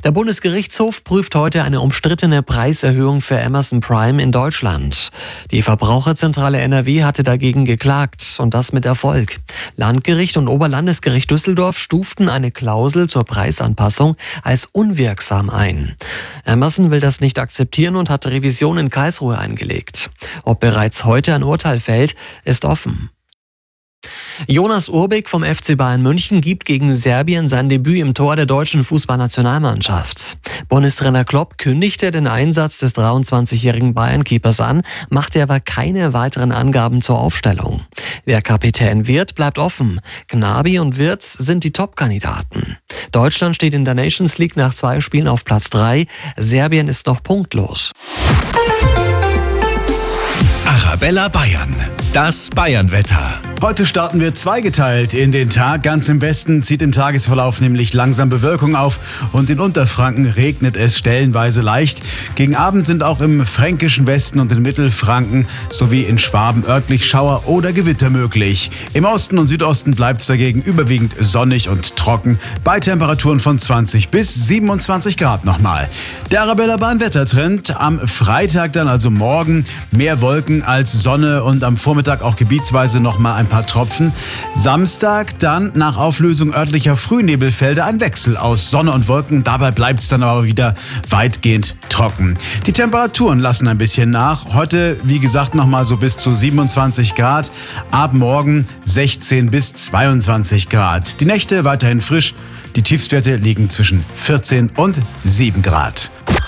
Der Bundesgerichtshof prüft heute eine umstrittene Preiserhöhung für Amazon Prime in Deutschland. Die Verbraucherzentrale NRW hatte dagegen geklagt und das mit Erfolg. Landgericht und Oberlandesgericht Düsseldorf stuften eine Klausel zur Preisanpassung als unwirksam ein. Amazon will das nicht akzeptieren und hat Revision in Karlsruhe eingelegt. Ob bereits heute ein Urteil fällt, ist offen. Jonas Urbik vom FC Bayern München gibt gegen Serbien sein Debüt im Tor der deutschen Fußballnationalmannschaft. Bundestrainer Klopp kündigte den Einsatz des 23-jährigen Bayern-Keepers an, machte aber keine weiteren Angaben zur Aufstellung. Wer Kapitän wird, bleibt offen. Gnabry und Wirtz sind die Top-Kandidaten. Deutschland steht in der Nations League nach 2 Spielen auf Platz 3. Serbien ist noch punktlos. Arabella Bayern, das Bayern-Wetter. Heute starten wir zweigeteilt in den Tag. Ganz im Westen zieht im Tagesverlauf nämlich langsam Bewölkung auf und in Unterfranken regnet es stellenweise leicht. Gegen Abend sind auch im fränkischen Westen und in Mittelfranken sowie in Schwaben örtlich Schauer oder Gewitter möglich. Im Osten und Südosten bleibt es dagegen überwiegend sonnig und trocken bei Temperaturen von 20 bis 27 Grad nochmal. Der Arabella Bayern Wettertrend am Freitag dann, also morgen, mehr Wolken als Sonne und am Vormittag auch gebietsweise nochmal ein paar Tropfen. Samstag dann nach Auflösung örtlicher Frühnebelfelder ein Wechsel aus Sonne und Wolken. Dabei bleibt es dann aber wieder weitgehend trocken. Die Temperaturen lassen ein bisschen nach. Heute, wie gesagt, nochmal so bis zu 27 Grad. Ab morgen 16 bis 22 Grad. Die Nächte weiterhin frisch. Die Tiefstwerte liegen zwischen 14 und 7 Grad.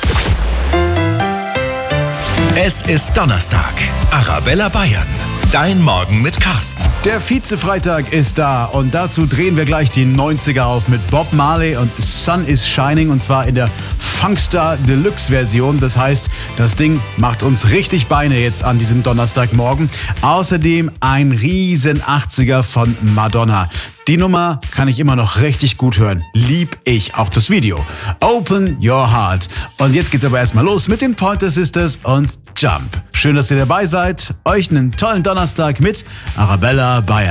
Es ist Donnerstag. Arabella Bayern. Dein Morgen mit Carsten. Der Vize-Freitag ist da und dazu drehen wir gleich die 90er auf mit Bob Marley und Sun is Shining und zwar in der Funkstar Deluxe Version. Das heißt, das Ding macht uns richtig Beine jetzt an diesem Donnerstagmorgen. Außerdem ein riesen 80er von Madonna. Die Nummer kann ich immer noch richtig gut hören. Lieb ich. Auch das Video. Open Your Heart. Und jetzt geht's aber erstmal los mit den Pointer Sisters und Jump. Schön, dass ihr dabei seid. Euch einen tollen Donnerstag mit Arabella Bayern.